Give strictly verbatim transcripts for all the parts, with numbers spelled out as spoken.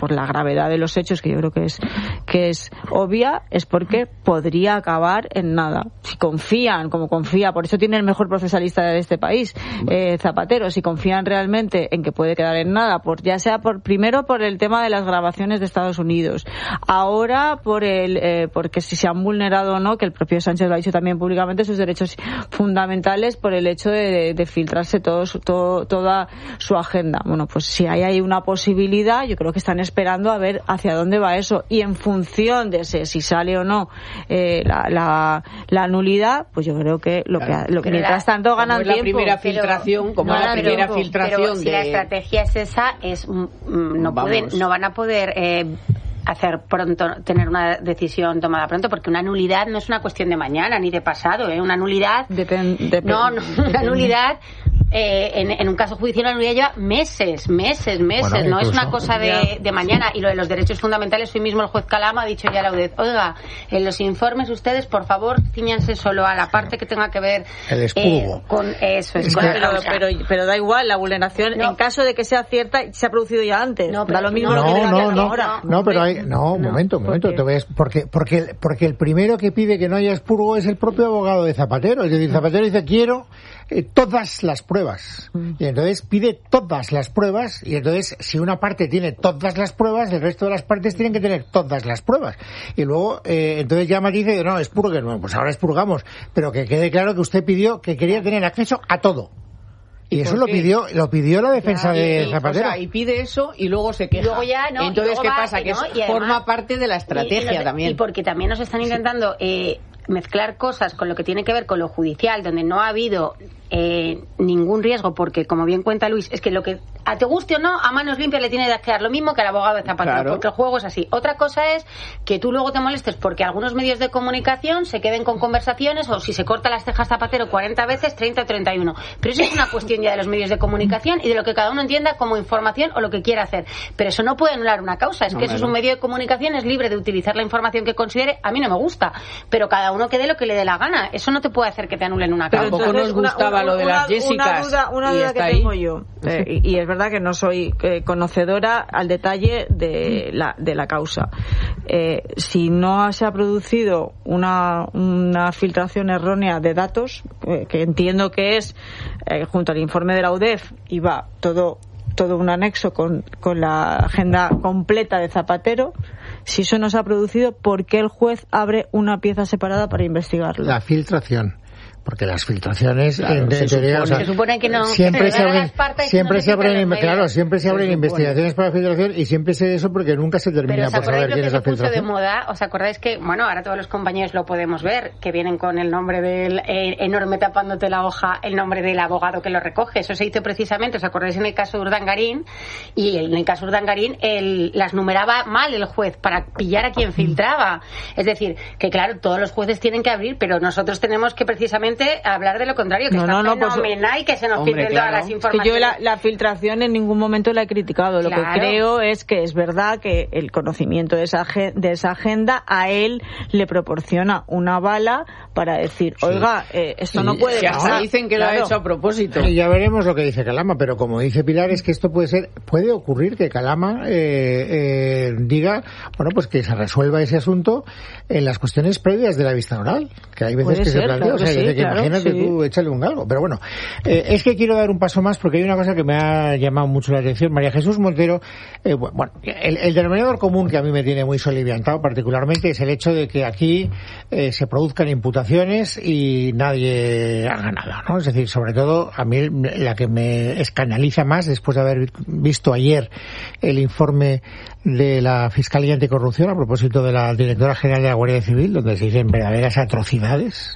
por la gravedad de los hechos, que yo creo que es que es obvia, es porque podría acabar en nada. Si confían, como confía, por eso tiene el mejor procesalista de este país, eh, Zapatero, si confían realmente en que puede quedar en nada, por ya sea por primero por el tema de las grabaciones de Estados Unidos, ahora por el eh, porque si se han vulnerado o no, que el propio Sánchez lo ha dicho también públicamente, sus derechos fundamentales por el hecho de, de, de filtrarse todo, todo, toda su agenda. Bueno, pues si hay ahí una posibilidad, yo creo que están esperando a ver hacia dónde va eso, y en función de ese, si sale o no eh, la, la, la nulidad, pues yo creo que lo claro. que, lo que pero mientras la, tanto ganan como tiempo. La primera filtración, pero, como no, la primera pero, filtración pero si de... la estrategia es esa, es no pueden, no van a poder eh, hacer pronto, tener una decisión tomada pronto, porque una nulidad no es una cuestión de mañana ni de pasado, ¿eh? Una nulidad, Depend, depend, no, no, una nulidad Eh, en, en un caso judicial la nulidad lleva meses, meses, meses, bueno, no es una cosa de, de mañana. Y lo de los derechos fundamentales, hoy mismo el juez Calama ha dicho ya a la U D E Z, oiga, en los informes ustedes, por favor, ciñanse solo a la parte que tenga que ver el expurgo. Eh, con eso. Es es con que, pero, pero, pero da igual, la vulneración, no. en caso de que sea cierta, se ha producido ya antes. No, da lo mismo no, lo que no, no, no, ahora. no, pero hay, no, un momento, un momento, te voy a, porque, porque, porque el primero que pide que no haya expurgo es el propio abogado de Zapatero. Es decir, Zapatero dice, quiero eh, todas las pruebas. Y entonces pide todas las pruebas, y entonces si una parte tiene todas las pruebas, el resto de las partes tienen que tener todas las pruebas. Y luego, eh, entonces llama y dice, no, expurgue, no, pues ahora expurgamos, pero que quede claro que usted pidió que quería tener acceso a todo. Y, ¿Y eso lo pidió, lo pidió la defensa ya, de y, Zapatero. O sea, y pide eso y luego se queja. Y luego ya, no, entonces, ¿qué va, pasa? Que ¿no? es, además, forma parte de la estrategia y, y nos, también. Y porque también nos están intentando eh, mezclar cosas con lo que tiene que ver con lo judicial, donde no ha habido eh, ningún riesgo, porque como bien cuenta Luis, es que lo que a te guste o no, a manos limpias le tiene que quedar lo mismo que al abogado de Zapatero, claro. Porque el juego es así. Otra cosa es que tú luego te molestes porque algunos medios de comunicación se queden con conversaciones, o si se corta las cejas Zapatero cuarenta veces, treinta o treinta y uno. Pero eso es una cuestión ya de los medios de comunicación y de lo que cada uno entienda como información o lo que quiera hacer. Pero eso no puede anular una causa. Es no, que eso no. es un medio de comunicación, es libre de utilizar la información que considere. A mí no me gusta, pero cada uno que dé lo que le dé la gana. Eso no te puede hacer que te anulen una causa. Tampoco nos gustaba una, una, lo de las Jessicas. Una duda, una duda que ahí. tengo yo, eh, y, y es verdad que no soy eh, conocedora al detalle de la, de la causa. Eh, si no se ha producido una, una filtración errónea de datos, eh, que entiendo que es eh, junto al informe de la U D E F, y va todo todo un anexo con, con la agenda completa de Zapatero. Si eso no se ha producido, ¿por qué el juez abre una pieza separada para investigarlo? La filtración. Porque las filtraciones claro, en, se, en supone, teoría, o sea, se supone que no siempre que se abren siempre no se abren claro siempre se, se abren supone. investigaciones para filtración, y siempre sé eso porque nunca se termina por saber quién es la filtración. Pero ¿os acordáis lo que se puso de moda? ¿Os acordáis que, bueno, ahora todos los compañeros lo podemos ver, que vienen con el nombre del eh, enorme tapándote la hoja, el nombre del abogado que lo recoge? Eso se hizo precisamente, ¿os acordáis en el caso de Urdangarín? Y en el caso de Urdangarín el, las numeraba mal el juez para pillar a quien filtraba. Es decir, que claro, todos los jueces tienen que abrir, pero nosotros tenemos que precisamente hablar de lo contrario, que no, está no, no, fenomenal pues, y que se nos hombre, filtren claro. todas las informaciones. Es que yo la, la filtración en ningún momento la he criticado. Lo claro. que creo es que es verdad que el conocimiento de esa, de esa agenda a él le proporciona una bala para decir, oiga, sí. eh, esto sí. no puede sí, pasar. Dicen que claro. lo ha hecho a propósito. Y ya veremos lo que dice Calama, pero como dice Pilar, es que esto puede ser, puede ocurrir que Calama eh, eh, diga, bueno, pues que se resuelva ese asunto en las cuestiones previas de la vista oral, que hay veces que ser, se plantea, claro o sea, que, sí, que claro, imagínate sí. tú, échale un galgo. Pero bueno, eh, es que quiero dar un paso más porque hay una cosa que me ha llamado mucho la atención. María Jesús Montero, eh, bueno, el, el denominador común que a mí me tiene muy soliviantado particularmente es el hecho de que aquí eh, se produzcan imputaciones y nadie haga nada, ¿no? Es decir, sobre todo a mí la que me escandaliza más, después de haber visto ayer el informe de la Fiscalía Anticorrupción a propósito de la Directora General de la Guardia Civil, donde se dicen verdaderas atrocidades.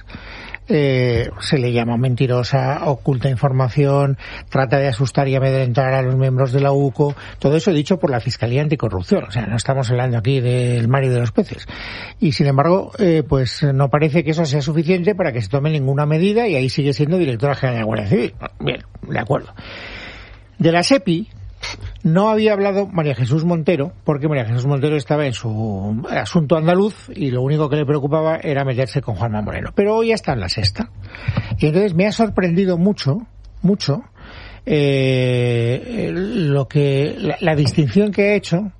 Eh, se le llama mentirosa, oculta información, trata de asustar y amedrentar a los miembros de la U C O, todo eso dicho por la Fiscalía Anticorrupción, o sea, no estamos hablando aquí del mar y de los peces. Y sin embargo, eh, pues no parece que eso sea suficiente para que se tome ninguna medida, y ahí sigue siendo Directora General de la Guardia Civil. Bien, de acuerdo. De la SEPI no había hablado María Jesús Montero, porque María Jesús Montero estaba en su asunto andaluz y lo único que le preocupaba era meterse con Juanma Moreno. Pero hoy ya está en la sexta. Y entonces me ha sorprendido mucho, mucho, eh, lo que, la, la distinción que ha hecho